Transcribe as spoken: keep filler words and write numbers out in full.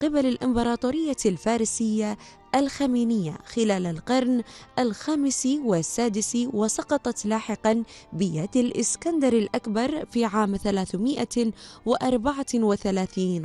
قبل الإمبراطورية الفارسية الخمينية خلال القرن الخامس والسادس، وسقطت لاحقا بيد الإسكندر الأكبر في عام ثلاثمائة وأربعة وثلاثين